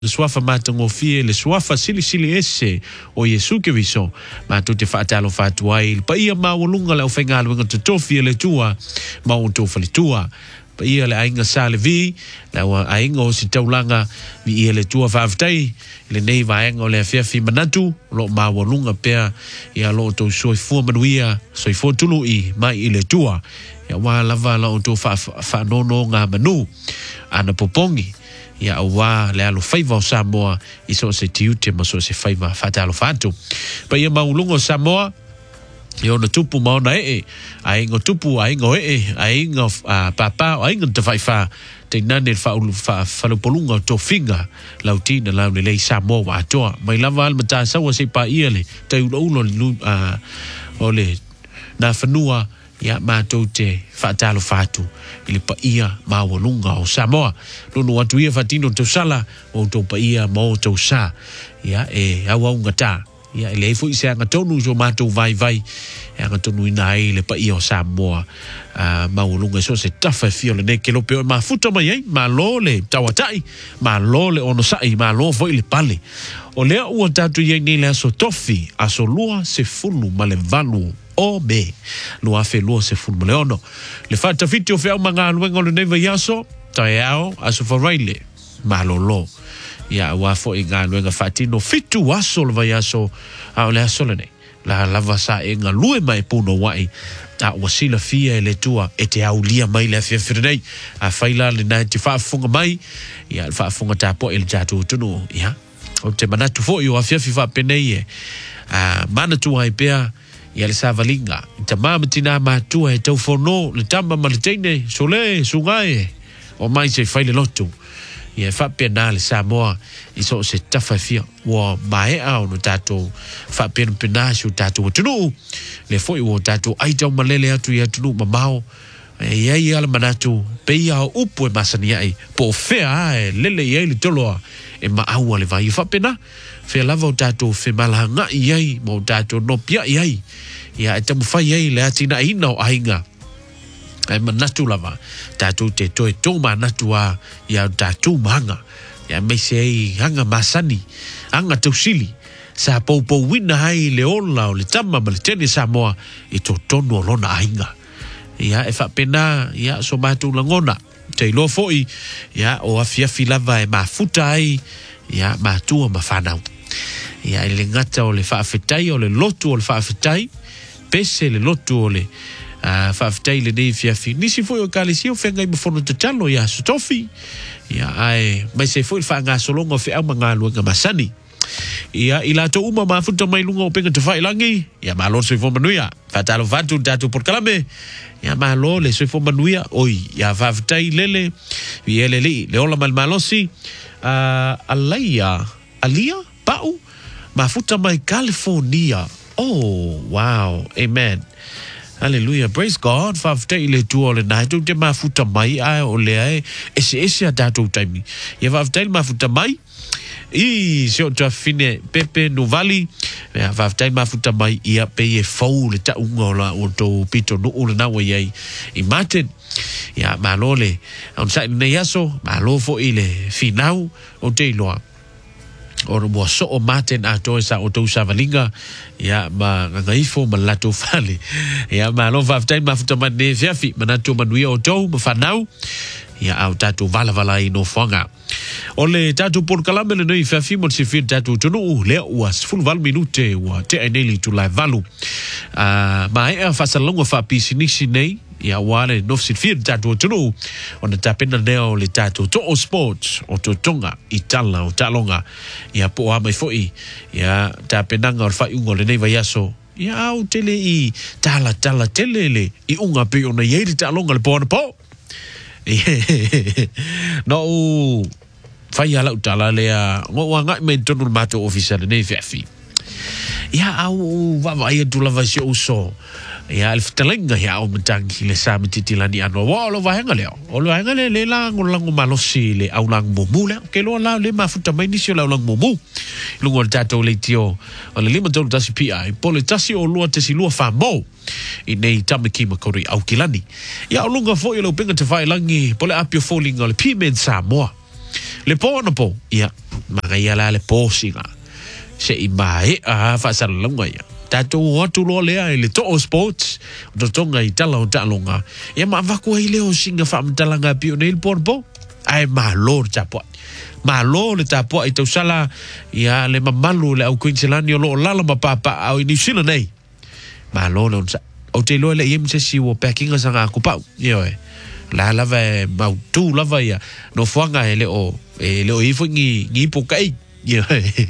le swafa matangofie le swafa sili ese o Yesu ke viso matu te whaatalo whaatuai pa ia mawalunga le whainga luenga te tofi le tua mau tofa le tua pa ia le ainga sale vi le ainga o si taulanga vi ia le tua whaaftai le nei vaenga o le awhiawhi manatu lo mawalunga pea ia lo to soifua manuia soifua tulu i mai i le tua ia wā lava la o to whaanono ngā manu ana popongi ia wa le alo faiva o Samoa i so se tiute ma so se faiva fatalo fatu pa ia maulungo Samoa ia ona tupu maona aingo tupu aingo aingo papa aingo te faifa te nane falupolunga to finga lautina lau le Samoa wa atoa mai lava al mata sawa se pa ia le te ulo ole na fanua ia mātou te whaatalo whātu ili pa ia mawalunga o Samoa. Nono atu ia whatino tau sala o tau pa ia mao tau sa. Ia au aunga tā. Ia ele efu i se anga tonu so mātou vai. Anga tonu ina ai le pa ia o Samoa. Mawalunga so se tawha fio le ne ke lope o mafuta mai ai. Ma lo le tawatai. Ma lo le onosai. Ma lo foi le pale. O lea ua tatu iai nei le aso tofi. Aso lua se fulu ma le valu. O me lo afe lo se fun leono le fata fiti o fe manga luengo le neva yaso tai ao aso faraile malolo ya wa fo inga luenga fatino fitu aso le yaso au le aso le la lava sa inga lue mai puno wai ta wasila fia le tua ete aulia mai le fia firnei a faila le 95 funga mai ya fa funga tapo el jatu tunu ya o te manatu fo yo afia fifa penei mana tu ai pea ia le savalinga ta mamatina matua e tau fono le tama maliteine sole sungae o mai se faile lotu ia fa pena le Samoa i so se tafafia wa mai au no tato fa pena su tato tunu le foi o tato ai tau malele atu ia tunu mamao ia le manatu pe ia upu e masani ai po fea lele ia le tolo e ma au le vai fa pena fe lava o tato fe malanga iai mo tato no pia iai ia e tamu fai iai le atina ina o ainga e manatu lava tato te toe tō manatu a ia tato mahanga ia me se ei hanga masani hanga tausili sa pou wina hai le ola o le tama ma le tene Samoa i to tono o lona ainga ia e fa pena ia so matu langona te ilo foi ia o afiafi lava e mafuta ai ia matua mawhanau ia le ngata o le whaafetai o le lotu o le whaafetai pese le lotu o le whaafetai le nei fiafi nisi foi o kalesi o whengai mafono te talo ia sutofi ia ai mai se foi whaanga solonga o whiau mga luenga masani ia i lato uma mafuta mai lunga o penga te whailangi ia malo soi fo manuia whatalo whatu tatu por kalame ia malo le soi fo manuia oi ia whaafetai lele vi eleli le ola malmalosi Alia Pau mafuta mai California. Oh wow, amen, hallelujah, praise God. Fafta ile tu ole na tu te mafuta mai ai ole ai ese datu taimi ia fafta mafuta mai i sio ta fine pepe no vali ia fafta mafuta mai ia pe e fou le ta ungola o to pito no ole na we ai i maten ia malole on sa ne yaso malo fo ile finau o te loa o mo so o maten a to sa o to savalinga ia ma ngaifo malato fale ia malo fafta mafuta mane fiafi manato manuia o to mafanau ia au tatu vala i no fanga ole tatu por kalame le nei fiafi mo se fi tatu tunu le was full val minute wa te eneli to live valu ma e fa salongo fa pisinisi nei ia wale no se fi tatu tunu ona tapena neo le tatu to o sports o to tonga itala o talonga ia po mai foi ia tapena ngor fa ungo le nei vaiaso ia au tele i tala telele i unga pe ona yeri talonga le po no fai ala utala lea ngo wanga me tonu mato official nei fiafi ia au vai tu lava si uso ia el ftalenga ia o mtangi le sa mititilani ano wa lo vahenga leo o lo vahenga le lango malosi le au lang mumule ke lo la le mafuta mai nisio la lang mumu lungo tato le tio o le lima tolu tasi pi pole tasi o lua tesi lua famo i nei tamaki makori au kilani ia o lunga fo i lo penga te vai langi pole apio falling o le pimen Samoa Le po na po ia magai ala le po singa se I mai a fa sa longa ia tato watu lo le ai le to sports do tonga I tala o talonga ia ma va ko ile o singa fa mtalanga pio nei po ai ma lo tapo ma lo le tapo I to sala ia le mamalu le au Queensland lo lala ma papa au New Zealand nei ma lo no o te lo le im se si wo packing sanga ku pa ia la lava mau tu lava ia no fuanga ele o ifo ngi po kai ia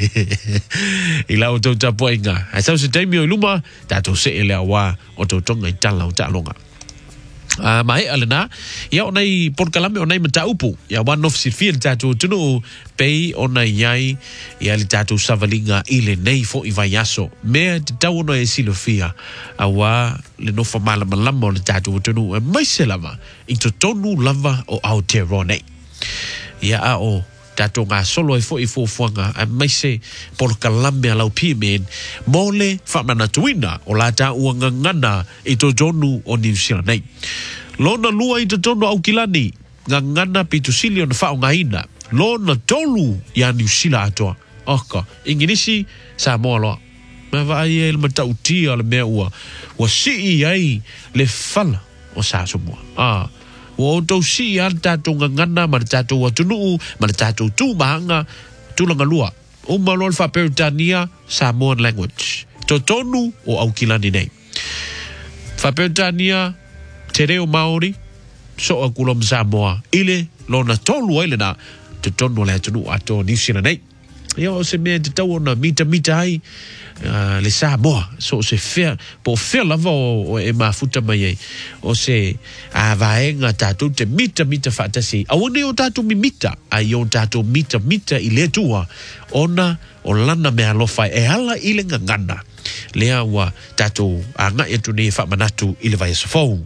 I la o to tapo inga ai sa se taimi o luma tato se ele wa o to tonga I tala o talonga mai alena ia onai por kalame onai mata upu ia one of sifil tato tunu pei onai yai ia le tato savalinga ile nei fo I vai aso me te tau no e silofia awa le no famala malamo le tato tunu mai se lava I to tonu lava o Aotearoa ia a o tato ngā solo e fo I fuanga a mai se por kalame alau pimen mole whamana tuina o la ta uanga ngana I to tonu o New Zealand nei lona lua I to tonu au kilani ngana pitusili o na whao ngaina lona tolu ia New Zealand atoa oka ingirisi sa moa loa ma vai e le matau tia le mea ua si ai le fala o sa somoa o to si al tato ngana ma tato wa tunu ma tato tu mahanga tulanga lua o malol fa Peritania Samoan language to tonu o Aukilani nei fa Peritania te reo Maori so a kulom Samoa ile lona tolu ile na to tonu le tunu ato New Zealand nei ia o se mea te tau ona mita ai le Samoa so se fea po fea lava o e mafuta mai ei o se a vaenga tatu te mita fatasi a one o tatu mi mita ai o tatu mita I le tua ona o lana mea lofa e ala ile ngana lea wa tatu a nga e tu ne fa manatu ile vai se fou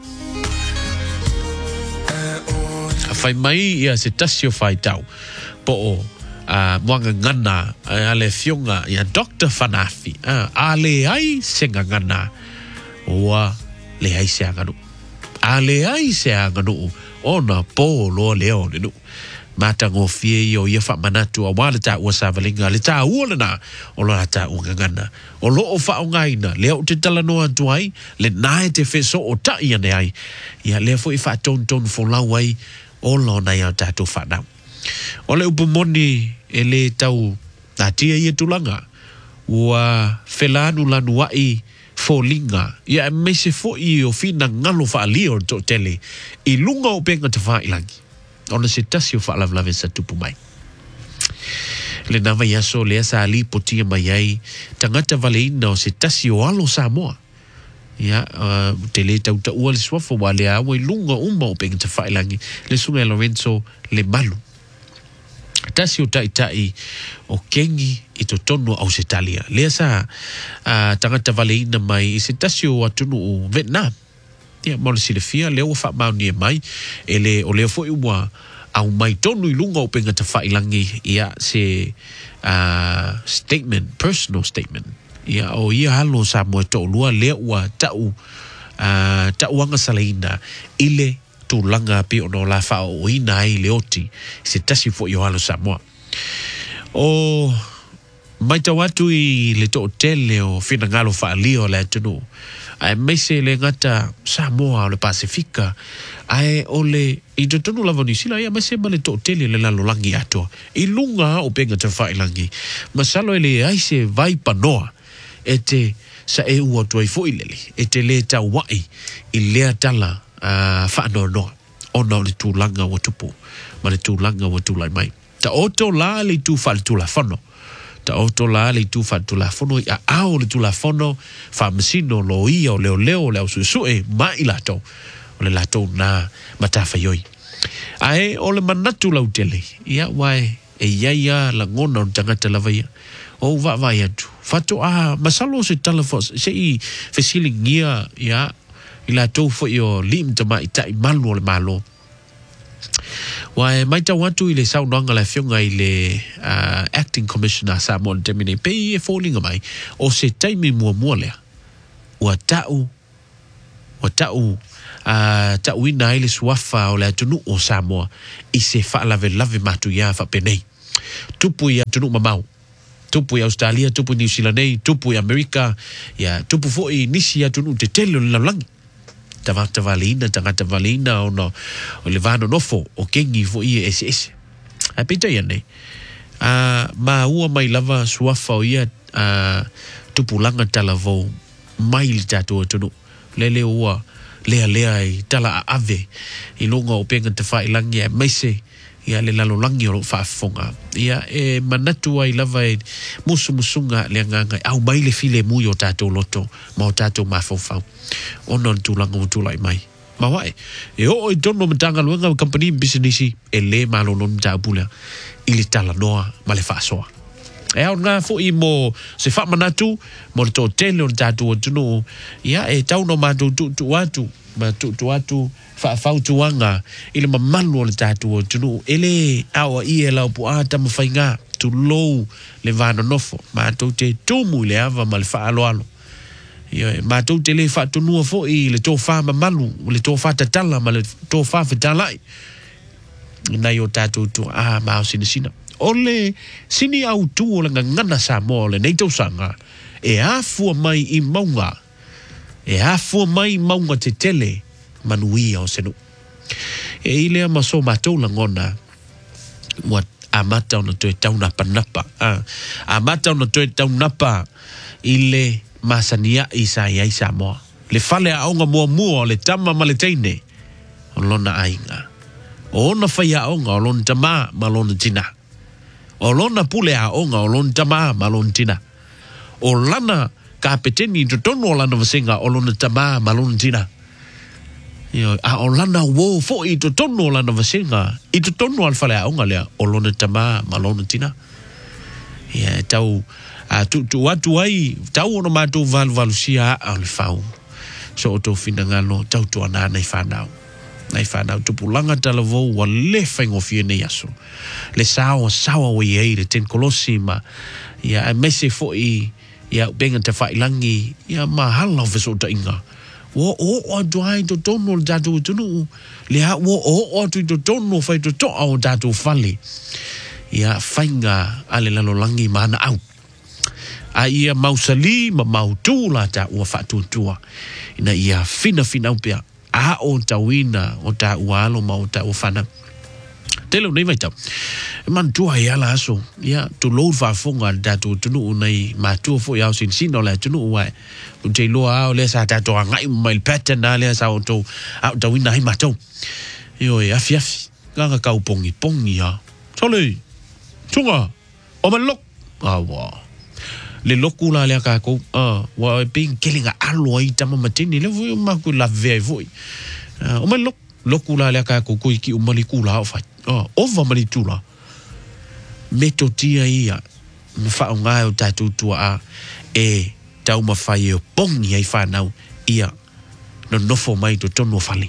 a fai mai ia se tasio fai tau po o mwanga ngana ale fionga ia Dr. Fanafi ale ai se ngana oa le ai se nganu ale ai se nganu ona po lo leo nu mata ngofie yo ia fa manatu a wala ta o savalinga le ta ulana o lo ta o ngana o lo o fa o ngaina le o te tala no atuai le nai te feso o ta ia ne ai ia le fo I fa ton fo lawai o lo na ia ta to fa na ole upumoni ele tau na tia ia tulanga ua felanu lanu wai folinga ia mese fo I o fina ngalo fa alio to tele I lunga o penga te fa ilangi ona se tasio fa lavlave sa tupu mai le nava yaso le sa ali potia mai ai tangata valeina o se tasio alo Samoa ia tele tau ta ua le swafo wale a wai lunga uma o penga te fa ilangi le sunga Lorenzo le malu tasio tai o kengi I to tonu au se talia lea sa tangata valeina mai I se tasio atunu o Vietnam ia mo le silefia leo fa mauni mai ele o leo fo iwa au mai tonu I lunga o penga te whailangi ia se statement personal statement ia o ia halo sa mo to lua leo ua tau anga salaina ile tu langa pi ono la fa o ina ai leoti se tasi fo yo halo Samoa o mai tawatu I le to tele o fina ngalo fa lio le tunu ai mese le ngata Samoa o le Pasifika ai ole I to tunu lava ni sila ia mese male to tele le lalo langi ato I lunga o penga te fa ilangi masalo ele ai se vai panoa ete sa e ua tuai fo ilele ete le tau wai I lea tala whaanoa ona le tūlanga wa tupu ma le tūlanga wa tūlai mai ta oto la le tū wha le tūla whano ta oto la le tū wha le tūla whano I a ao le tūla whano wha masino lo ia o leo leo susue ma I lato o le lato na matafa yoi ae o le manatu lau tele ia wae e iaia la ngona o tangata lava ia o vai atu fato masalo se talafo se I fesiling ia ia I la tau fo I o lim tama I tai malu o le malo Wai mai tau atu I le saunanga la fionga I le acting commissioner Samoan Temine pei e fōlinga mai o se taimi mua lea ua tau ta wina ile suafa o le tunu o Samoa i se fa lave matu ya fa penei tupu ya tunu mamau tupu ya Australia tupu New Zealand tupu ya Amerika ya tupu fo i nisi ya tunu te tele la langi tangata valina o le vano nofo o kengi fo i SS apita ya nei ma ua mai lava suafa o ia tupu langa talavo mai le tatu tunu lele ua lea i tala a ave i longa o penga te whailangi e meise ia le lalolangi o whaafonga ia e manatu ai lava e musunga le nganga au mai le file mui o tātou loto ma o tātou mawhawhau ono tūlanga o tūlai mai ma wae e o i tono matanga luenga o company businessi e le malolon tāpula i le tala noa ma le whaasoa e au ngā fo i mo se whamanatu mo le tō tele o tātou o tunu ia e tauno mātou tu atu ma tu atu whautuanga i le mamalu o le tātou o tunu ele awa i e lau pu ata mawhainga tu lou le vano nofo mātou te tumu i le ava ma le whaaloalo mātou te le whaatunua fo i le tō wha mamalu le tō wha tatala ma le tō wha whitalai nei o tātou tu mao sina ole sini au tu o le ngana Samoa le nei tausanga e afua mai i maunga te tele manuia o senu e ilea maso matou la ngona wa amata ona toe tauna panapa amata ona toe taunapa ile masania isa ia Samoa le fale aonga mua le tama ma le teine o lona ainga o ona whaia aonga o lona tama ma lona tina o lona pule aonga o lona tama ma lona tina o lana ka peteni to tono o lana vasenga o lona tama ma lona tina o lana wo fo i to tono o lana vasenga i to tono al fale aonga lea o lona tama ma lona tina tau tu atu ai tau ono mātou valusia au le whau so o tō whingangalo tau tu ana nei whanau tupulanga talavou wa le whaingofia nei aso le sawa o iei le ten kolosi ma ia a mese fo i ia benga te whailangi ia mahala o feso ta inga o duai to tono le tatu tunu le ha o tu to tono fai to to au tatu fali ia whainga ale lalolangi mana au a ia mausali ma mautula ta ua whatutua ina ia fina upea a o tawina o ta ualo ma o ta ufana telo nei vai tau man tua ia la aso ia tu lo fa fonga datu tunu nei ma tu fo ia sin sino la tunu wa tu te lo a le sa ta to ngai mai pattern na le sa o to a tawina ai ma to yo ia fiafi nga ka pongi ya sole tunga o malok wa le lokula le ka ko wa ping kelinga alo ai tama matini le vo ma ku la ve voi o ma lokula le ka ko ki o malikula o fa o va malitula metotia ia fa nga o tatu tua e tau ma fa e pongi ai fa nau ia no fo mai to tono fali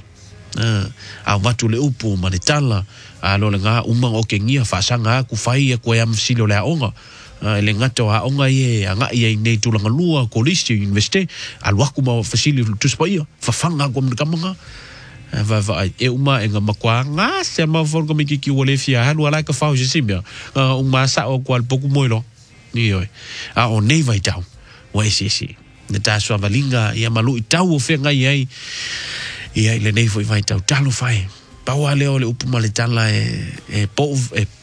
a watu le upu ma le tala a lo le nga uma o ke ngia fa sanga ku fai e ko am silo le onga le ngato a onga ye anga ye nei tulanga lua kolisi university alwaku ma fasili tu spaia fa fanga ko mkamanga va e uma enga makwa nga se ma for ko miki ki wole fia halu ala ka fa je simia uma sa o kwal poku moilo ni oi a o nei vai tau wa esi ne ta so valinga ia malu tau o fenga ye ia le nei foi vai tau talo fai pa wale o le upu male tala e po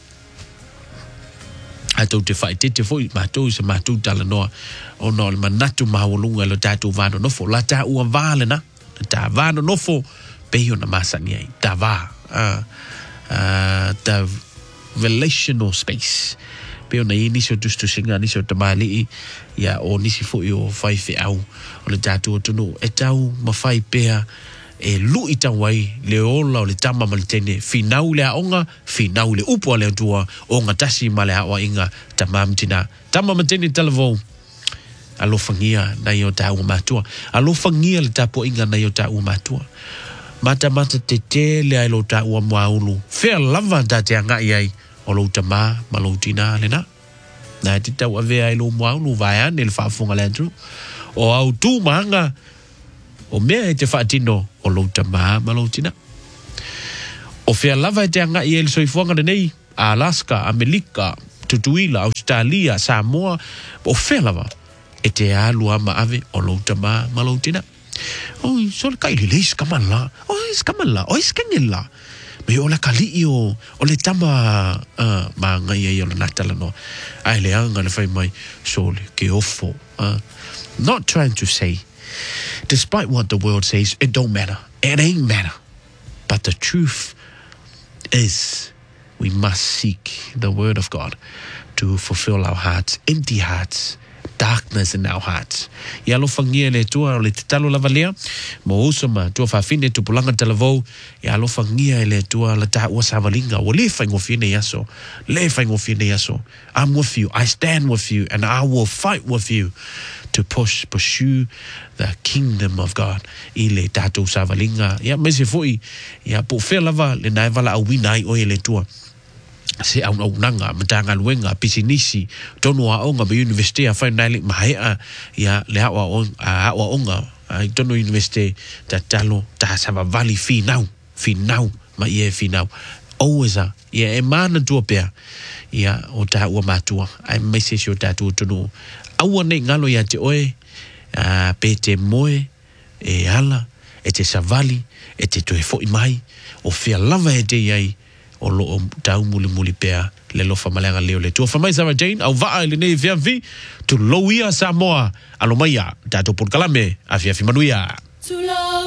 ato te fai te foi matou se matou tala noa o no le manatu mahulunga lo tatu vano nofo la ta ua vale na ta vano nofo peio na masani ai ta va ta relational space peo na inisio tustu singa nisio tamali ya o nisi foi o fai fe au o le tatu o tunu e tau mawhai pea e lu i tawai le ola o le tama ma le tene finau le aonga finau le upo le tua o ngatasi ma le awa inga tamamtina tama ma tene talavou alo fangia na yo ta u matua alo fangia le tapo inga na yo ta u matua mata te te le ai lo ta u maulu fe lava ta te anga iai o lo tama ma lo tina le na te tau ave ai lo maulu vai an le fa fonga le o au tu manga o mea e te whaatino o louta maa maloutina. O whea lava e te anga i ele soifuanga nei, Alaska, Amerika, Tutuila, Australia, Samoa, o whea lava e te alu ama ave o louta maa maloutina. Oi, so le kai le skamala. Oi, skamala. Oi, skengela. Me o la kali o le tama ma ngai e o le natala no. Ai le anga le fai mai so le ke ofo. Not trying to say, despite what the world says, it don't matter. It ain't matter. But the truth is we must seek the word of God to fulfill our hearts, empty hearts, darkness in our hearts. Ia lo fangia le tua o le talo lavalea, mo usama tua fafine tu pulanga talavou, ia lo fangia le tua la ta ua savalinga, o le faingofine yaso, le faingofine yaso. I'm with you, I stand with you, and I will fight with you to pursue the kingdom of God. I le tatou savalinga, ia mese foi, ia po fe lava le nai vala awinai o le tua. Se au nanga matanga luenga pisinisi tonu a onga be university a finally mahea ya le awa onga I tonu university ta talo ta sava valley fi now ma ye fi now always e mana tuopea ya o ta ua matua ai message o ta tu tonu au nei ngalo ya te oe pe te moe e ala e te savali e te toe fo mai o fia lava e te yai o lo tau muli pea le lofa malanga leo le tua famai Sarah Jane au vaa le nei vi tu loia Samoa alo maia tato por kalame afia fi manuia